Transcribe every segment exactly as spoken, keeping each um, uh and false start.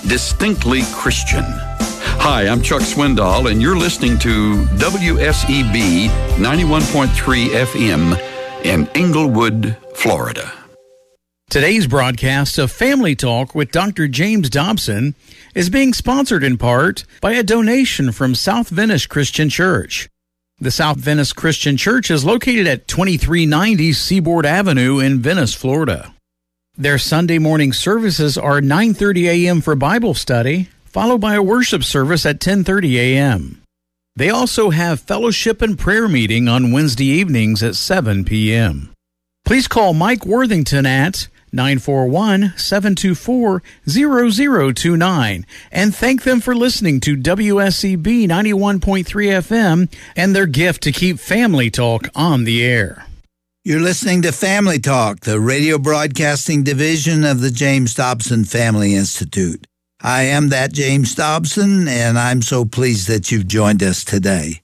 distinctly Christian. Hi, I'm Chuck Swindoll, and you're listening to W S E B ninety-one point three F M in Englewood, Florida. Today's broadcast of Family Talk with Doctor James Dobson is being sponsored in part by a donation from South Venice Christian Church. The South Venice Christian Church is located at twenty-three ninety Seaboard Avenue in Venice, Florida. Their Sunday morning services are nine thirty a.m. for Bible study, followed by a worship service at ten thirty a.m. They also have fellowship and prayer meeting on Wednesday evenings at seven p.m. Please call Mike Worthington at nine four one, seven two four, zero zero two nine and thank them for listening to W S E B ninety-one point three F M and their gift to keep Family Talk on the air. You're listening to Family Talk, the radio broadcasting division of the James Dobson Family Institute. I am that James Dobson, and I'm so pleased that you've joined us today.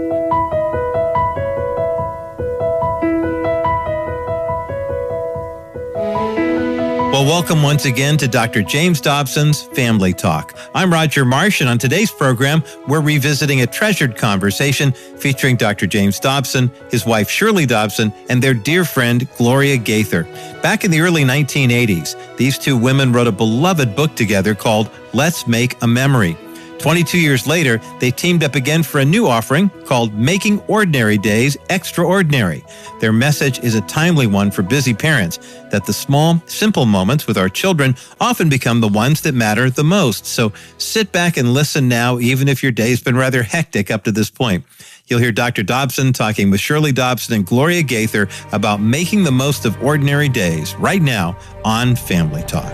Well, welcome once again to Doctor James Dobson's Family Talk. I'm Roger Marsh, and on today's program, we're revisiting a treasured conversation featuring Doctor James Dobson, his wife Shirley Dobson, and their dear friend Gloria Gaither. Back in the early nineteen eighties, these two women wrote a beloved book together called Let's Make a Memory. twenty-two years later, they teamed up again for a new offering called Making Ordinary Days Extraordinary. Their message is a timely one for busy parents, that the small, simple moments with our children often become the ones that matter the most. So sit back and listen now, even if your day's been rather hectic up to this point. You'll hear Doctor Dobson talking with Shirley Dobson and Gloria Gaither about making the most of ordinary days right now on Family Talk.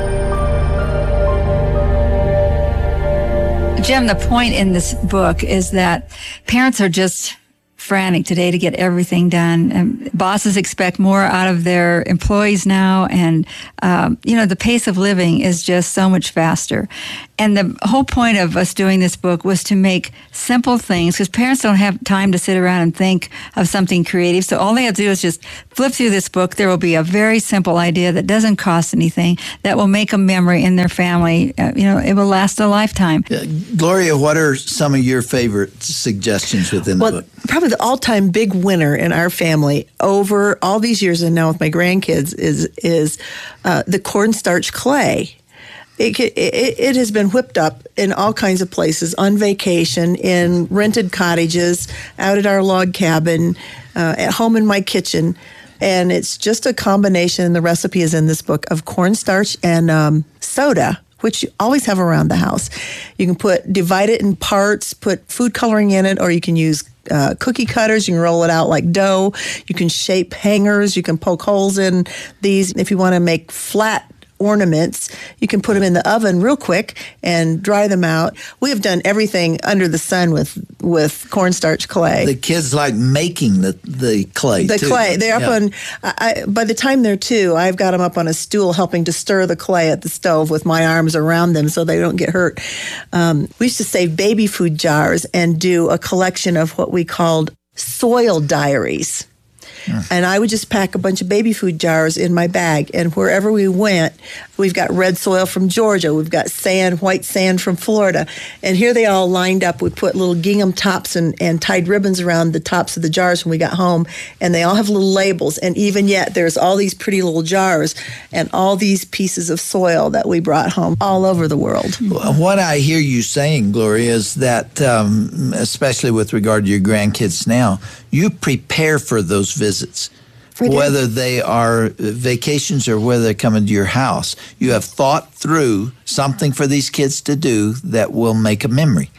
Jim, the point in this book is that parents are just frantic today to get everything done. And bosses expect more out of their employees now, and um, you know, the pace of living is just so much faster. And the whole point of us doing this book was to make simple things, because parents don't have time to sit around and think of something creative. So all they have to do is just flip through this book. There will be a very simple idea that doesn't cost anything, that will make a memory in their family. Uh, you know, it will last a lifetime. Uh, Gloria, what are some of your favorite suggestions within well, the book? Probably the all-time big winner in our family over all these years, and now with my grandkids, is is uh, the cornstarch clay. It, it, it has been whipped up in all kinds of places, on vacation, in rented cottages, out at our log cabin, uh, at home in my kitchen. And it's just a combination, the recipe is in this book, of cornstarch and um, soda, which you always have around the house. You can put divide it in parts, put food coloring in it, or you can use uh, cookie cutters. You can roll it out like dough. You can shape hangers. You can poke holes in these. If you want to make flat ornaments, you can put them in the oven real quick and dry them out. We have done everything under the sun with with cornstarch clay. The kids like making the, the clay, The too. clay. They're up Yeah. on, I, by the time they're two, I've got them up on a stool helping to stir the clay at the stove with my arms around them so they don't get hurt. Um, we used to save baby food jars and do a collection of what we called soil diaries. And I would just pack a bunch of baby food jars in my bag. And wherever we went, we've got red soil from Georgia. We've got sand, white sand from Florida. And here they all lined up. We put little gingham tops and, and tied ribbons around the tops of the jars when we got home. And they all have little labels. And even yet, there's all these pretty little jars and all these pieces of soil that we brought home all over the world. What I hear you saying, Gloria, is that, um, especially with regard to your grandkids now, you prepare for those visits, whether they are vacations or whether they're coming to your house. You have thought through something for these kids to do that will make a memory.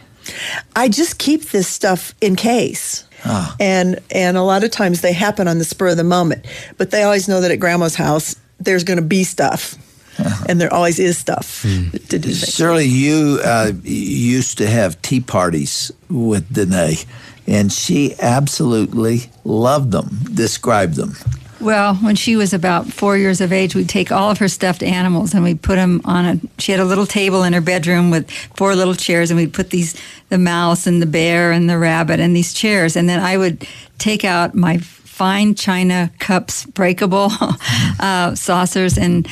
I just keep this stuff in case. Ah. And and a lot of times they happen on the spur of the moment. But they always know that at Grandma's house, there's going to be stuff. Uh-huh. And there always is stuff mm. to do things. Shirley, you uh, used to have tea parties with Danae, and she absolutely loved them. Describe them. Well, when she was about four years of age, we'd take all of her stuffed animals and we'd put them on a, she had a little table in her bedroom with four little chairs, and we'd put these, the mouse and the bear and the rabbit in these chairs. And then I would take out my fine china cups, breakable uh, saucers, and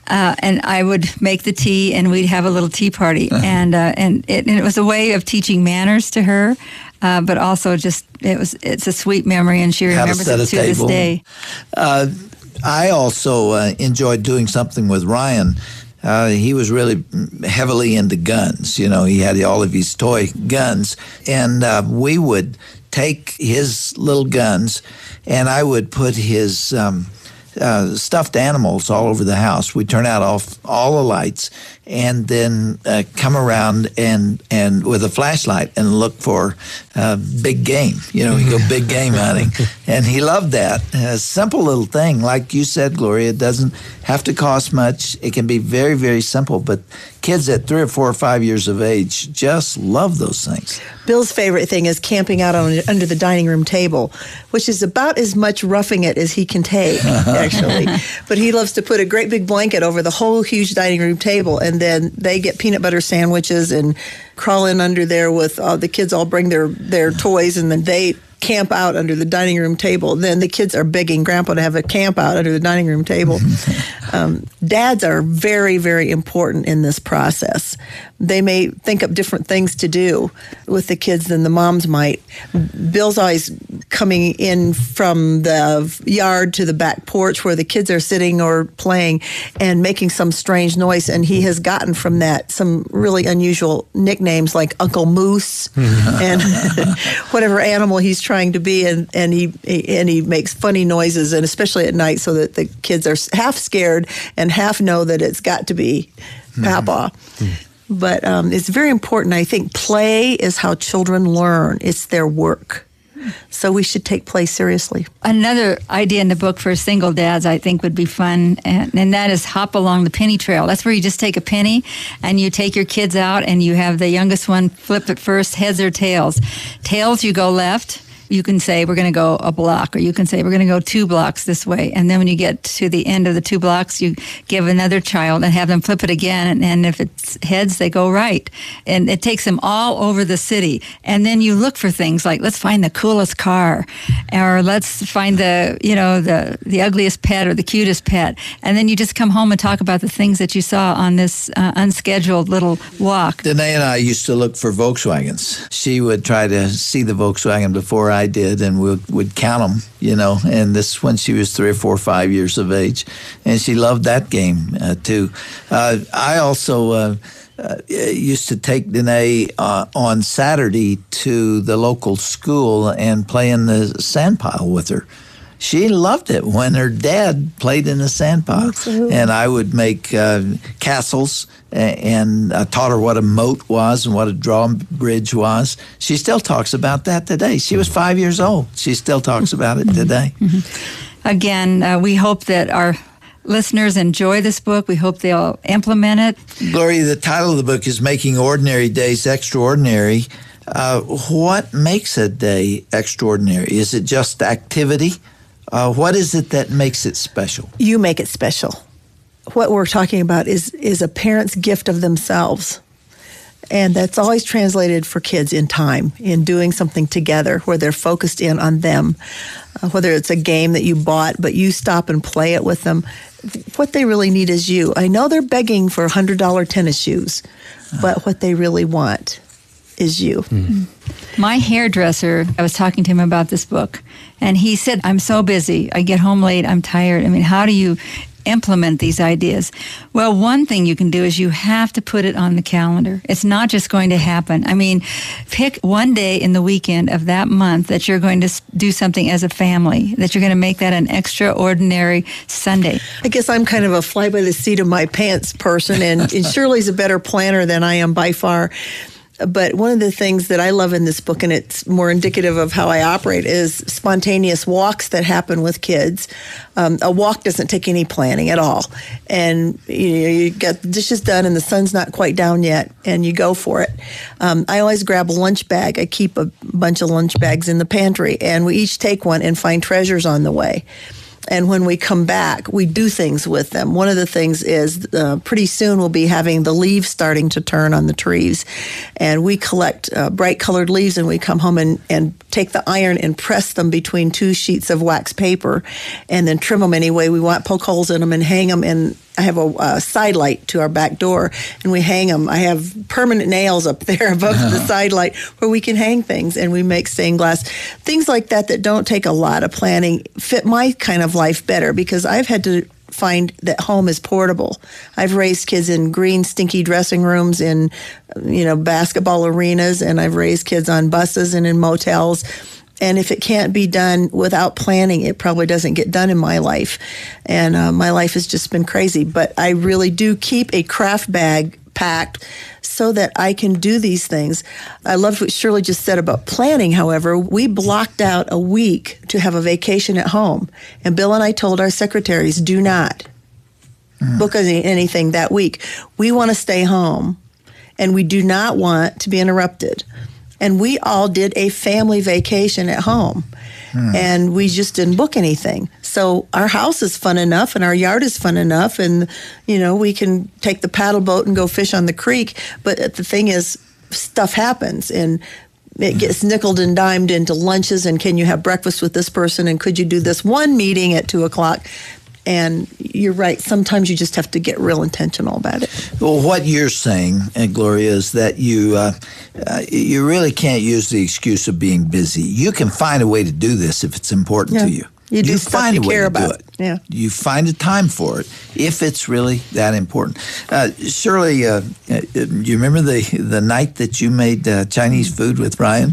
uh, and I would make the tea, and we'd have a little tea party, uh-huh. and uh, and, it, and it was a way of teaching manners to her, uh, but also just it was it's a sweet memory, and she remembers it to table. This day. Uh, I also uh, enjoyed doing something with Ryan. Uh, he was really heavily into guns. You know, he had all of his toy guns, and uh, we would take his little guns, and I would put his um, uh, stuffed animals all over the house. We'd turn out all, all the lights, and then uh, come around and, and with a flashlight and look for uh, big game. You know, we go big game hunting. And he loved that. A simple little thing. Like you said, Gloria, it doesn't have to cost much. It can be very, very simple. But kids at three or four or five years of age just love those things. Bill's favorite thing is camping out on, under the dining room table, which is about as much roughing it as he can take, actually. But he loves to put a great big blanket over the whole huge dining room table, and then they get peanut butter sandwiches and crawl in under there with uh, the kids all bring their, their toys, and then they camp out under the dining room table. Then the kids are begging Grandpa to have a camp out under the dining room table. um, dads are very, very important in this process. They may think up different things to do with the kids than the moms might. Bill's always coming in from the yard to the back porch where the kids are sitting or playing and making some strange noise, and he has gotten from that some really unusual nicknames like Uncle Moose and whatever animal he's trying to be, and, and he and he makes funny noises, and especially at night, so that the kids are half scared and half know that it's got to be Papa. Mm-hmm. But um, it's very important. I think play is how children learn. It's their work. So we should take play seriously. Another idea in the book for single dads I think would be fun, and, and that is hop along the penny trail. That's where you just take a penny and you take your kids out and you have the youngest one flip it first, heads or tails. Tails, you go left. You can say, we're going to go a block, or you can say, we're going to go two blocks this way. And then when you get to the end of the two blocks, you give another child and have them flip it again. And, and if it's heads, they go right. And it takes them all over the city. And then you look for things like, let's find the coolest car, or let's find the, you know, the, the ugliest pet or the cutest pet. And then you just come home and talk about the things that you saw on this uh, unscheduled little walk. Danae and I used to look for Volkswagens. She would try to see the Volkswagen before I I did, and we would count them, you know, and this when she was three or four or five years of age, and she loved that game uh, too. Uh, I also uh, uh, used to take Danae uh, on Saturday to the local school and play in the sand pile with her. She loved it when her dad played in the sand pile. Absolutely. And I would make uh, castles, and I taught her what a moat was and what a drawbridge was. She still talks about that today. She was five years old. She still talks about it today. Mm-hmm. Again, uh, we hope that our listeners enjoy this book. We hope they'll implement it. Gloria, the title of the book is Making Ordinary Days Extraordinary. Uh, what makes a day extraordinary? Is it just activity? Uh, what is it that makes it special? You make it special. What we're talking about is is a parent's gift of themselves. And that's always translated for kids in time, in doing something together where they're focused in on them. Uh, whether it's a game that you bought, but you stop and play it with them. What they really need is you. I know they're begging for one hundred dollars tennis shoes, but what they really want is you. Mm-hmm. My hairdresser, I was talking to him about this book, and he said, I'm so busy. I get home late. I'm tired. I mean, how do you implement these ideas? Well, one thing you can do is you have to put it on the calendar. It's not just going to happen. I mean, pick one day in the weekend of that month that you're going to do something as a family, that you're going to make that an extraordinary Sunday. I guess I'm kind of a fly by the seat of my pants person, and, and Shirley's a better planner than I am by far. But one of the things that I love in this book, and it's more indicative of how I operate, is spontaneous walks that happen with kids. Um, a walk doesn't take any planning at all. And you know, you get the dishes done and the sun's not quite down yet, and you go for it. Um, I always grab a lunch bag. I keep a bunch of lunch bags in the pantry, and we each take one and find treasures on the way. And when we come back, we do things with them. One of the things is uh, pretty soon we'll be having the leaves starting to turn on the trees. And we collect uh, bright colored leaves, and we come home and, and take the iron and press them between two sheets of wax paper and then trim them any way we want, poke holes in them and hang them in. I have a, a side light to our back door, and we hang them. I have permanent nails up there above the side light where we can hang things, and we make stained glass. Things like that that don't take a lot of planning fit my kind of life better, because I've had to find that home is portable. I've raised kids in green, stinky dressing rooms, in, you know, basketball arenas, and I've raised kids on buses and in motels. And if it can't be done without planning, it probably doesn't get done in my life. And uh, my life has just been crazy. But I really do keep a craft bag packed so that I can do these things. I loved what Shirley just said about planning, however. We blocked out a week to have a vacation at home. And Bill and I told our secretaries, do not mm. book any, anything that week. We want to stay home, and we do not want to be interrupted. And we all did a family vacation at home. Hmm. And we just didn't book anything. So our house is fun enough, and our yard is fun enough, and, you know, we can take the paddle boat and go fish on the creek. But the thing is, stuff happens, and it gets nickeled and dimed into lunches, and can you have breakfast with this person, and could you do this one meeting at two o'clock? And you're right. Sometimes you just have to get real intentional about it. Well, what you're saying, uh, Gloria, is that you uh, uh, you really can't use the excuse of being busy. You can find a way to do this if it's important yeah. to you. You do you stuff find you a way care to about. do it. Yeah. You find a time for it if it's really that important. Uh, Shirley, uh, uh, you remember the the night that you made uh, Chinese food with Ryan?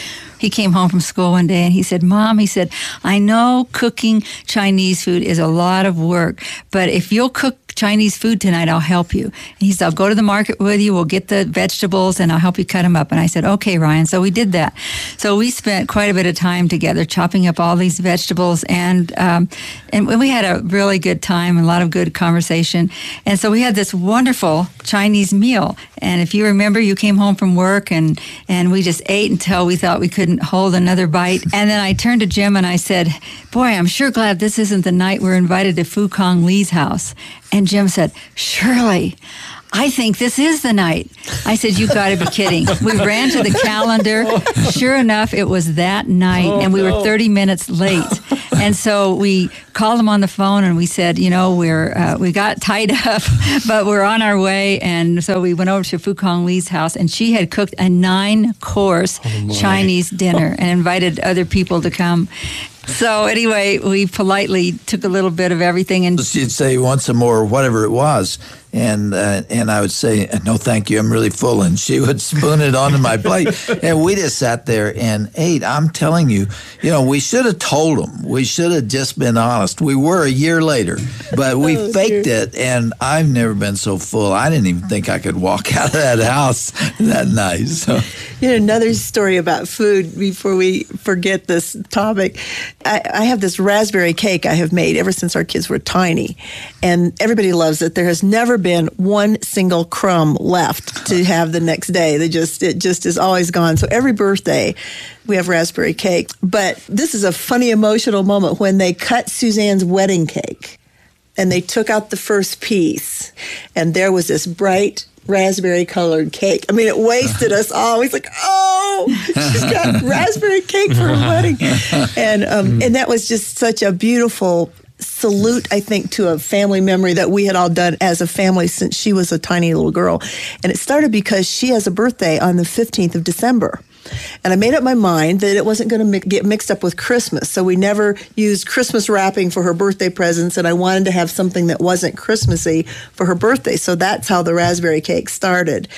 He came home from school one day and he said, Mom, he said, I know cooking Chinese food is a lot of work, but if you'll cook Chinese food tonight, I'll help you. And he said, I'll go to the market with you. We'll get the vegetables and I'll help you cut them up. And I said, okay, Ryan. So we did that. So we spent quite a bit of time together chopping up all these vegetables, and um, and we had a really good time and a lot of good conversation. And so we had this wonderful Chinese meal. And if you remember, you came home from work and, and we just ate until we thought we couldn't hold another bite. And then I turned to Jim and I said, boy, I'm sure glad this isn't the night we're invited to Fu Kong Lee's house. And Jim said, Shirley, I think this is the night. I said, you got to be kidding. We ran to the calendar. Sure enough, it was that night, oh, and we no. were thirty minutes late. And so we called him on the phone, and we said, you know, we're uh, we got tied up, but we're on our way. And so we went over to Fu Kong Lee's house, and she had cooked a nine-course oh, Chinese dinner and invited other people to come. So anyway, we politely took a little bit of everything, and she'd say, "You want some more?" or whatever it was, and uh, and I would say, "No, thank you, I'm really full." And she would spoon it onto my plate, and we just sat there and ate. I'm telling you, you know, we should have told them. We should have just been honest. We were a year later, but we oh, faked true. it, and I've never been so full. I didn't even think I could walk out of that house that night. So, you know, another story about food before we forget this topic. I, I have this raspberry cake I have made ever since our kids were tiny, and everybody loves it. There has never been one single crumb left to have the next day. They just it just is always gone. So every birthday, we have raspberry cake. But this is a funny, emotional moment when they cut Suzanne's wedding cake, and they took out the first piece, and there was this bright raspberry colored cake. I mean, it wasted us all. He's like, oh, she's got raspberry cake for her wedding. And um, and that was just such a beautiful salute, I think, to a family memory that we had all done as a family since she was a tiny little girl. And it started because she has a birthday on the fifteenth of December. And I made up my mind that it wasn't going to mi- get mixed up with Christmas. So we never used Christmas wrapping for her birthday presents, and I wanted to have something that wasn't Christmassy for her birthday. So that's how the raspberry cake started.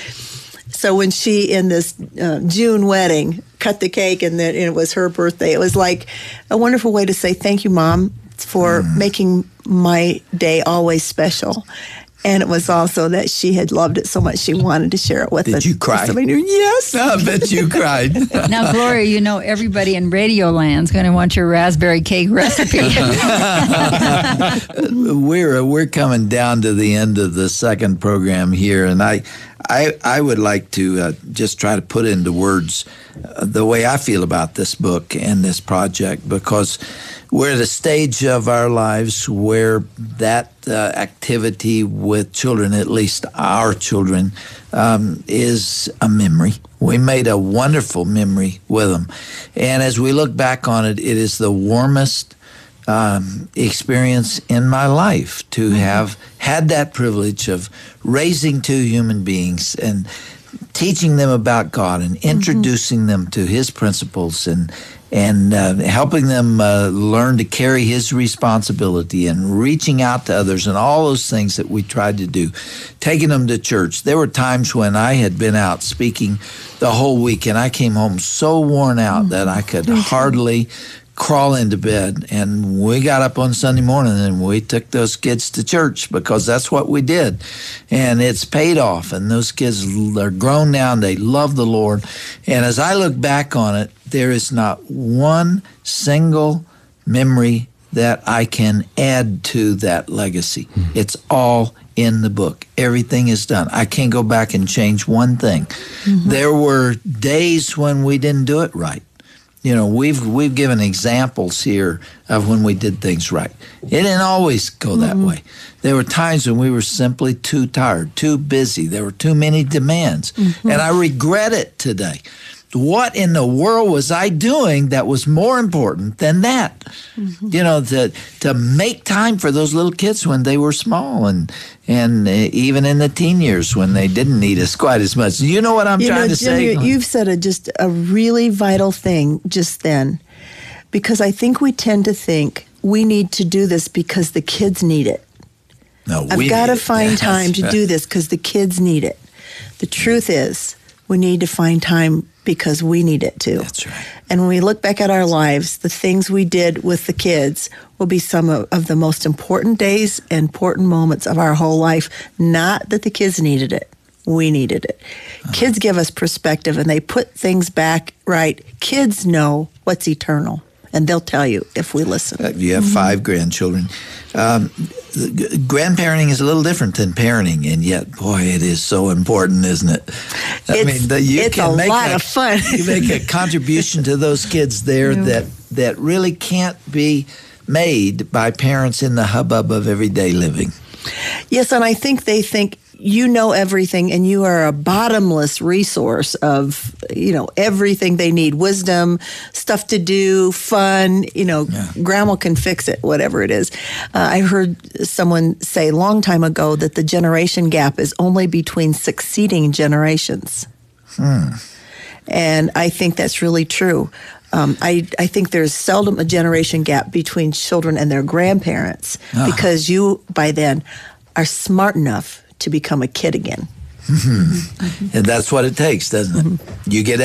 So when she, in this uh, June wedding, cut the cake and then it was her birthday, it was like a wonderful way to say, thank you, Mom, for mm. making my day always special. And it was also that she had loved it so much she wanted to share it with us. Did you cry? Yes. I bet you cried. Now, Gloria, you know everybody in Radio Land's going to want your raspberry cake recipe. we're we're coming down to the end of the second program here, and I I I would like to uh, just try to put into words uh, the way I feel about this book and this project, because we're at a stage of our lives where that uh, activity with children, at least our children, um, is a memory. We made a wonderful memory with them. And as we look back on it, it is the warmest um, experience in my life to mm-hmm. have had that privilege of raising two human beings and teaching them about God and introducing mm-hmm. them to His principles and and uh, helping them uh, learn to carry His responsibility and reaching out to others and all those things that we tried to do, taking them to church. There were times when I had been out speaking the whole week and I came home so worn out mm-hmm. that I could hardly crawl into bed. And we got up on Sunday morning and we took those kids to church because that's what we did. And it's paid off. And those kids are grown now and they love the Lord. And as I look back on it, there is not one single memory that I can add to that legacy. Mm-hmm. It's all in the book. Everything is done. I can't go back and change one thing. Mm-hmm. There were days when we didn't do it right. You know, we've we've given examples here of when we did things right. It didn't always go that mm-hmm. way. There were times when we were simply too tired, too busy. There were too many demands. Mm-hmm. And I regret it today. What in the world was I doing that was more important than that? Mm-hmm. You know, to to make time for those little kids when they were small and and uh, even in the teen years when they didn't need us quite as much. You know what I'm you trying know, to Jim, say? You, you've said a, just a really vital thing just then, because I think we tend to think we need to do this because the kids need it. No, I've we got to need it. find time That's to right. do this because the kids need it. The truth is, we need to find time because we need it too. That's right. And when we look back at our lives, the things we did with the kids will be some of, of the most important days and important moments of our whole life. Not that the kids needed it. We needed it. Uh-huh. Kids give us perspective and they put things back right. Kids know what's eternal. And they'll tell you if we listen. Uh, you have mm-hmm. five grandchildren. Um, grandparenting is a little different than parenting, and yet, boy, it is so important, isn't it? I it's mean, the, you it's can a make lot a, of fun. You make a contribution to those kids there yeah. that that really can't be made by parents in the hubbub of everyday living. Yes, and I think they think you know everything and you are a bottomless resource of, you know, everything they need. Wisdom, stuff to do, fun, you know, yeah. grandma can fix it, whatever it is. Uh, I heard someone say a long time ago that the generation gap is only between succeeding generations. Hmm. And I think that's really true. Um, I, I think there's seldom a generation gap between children and their grandparents uh-huh. because you, by then, are smart enough to become a kid again. Mm-hmm. And that's what it takes, doesn't it? Mm-hmm. You get